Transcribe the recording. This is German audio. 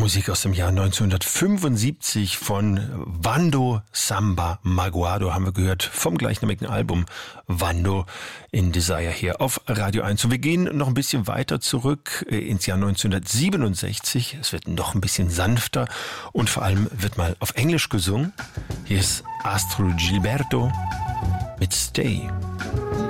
Musik aus dem Jahr 1975 von Vando Samba Magoado haben wir gehört vom gleichnamigen Album Vando in Desire hier auf Radio 1. Und wir gehen noch ein bisschen weiter zurück ins Jahr 1967. Es wird noch ein bisschen sanfter und vor allem wird mal auf Englisch gesungen. Hier ist Astrud Gilberto mit Stay.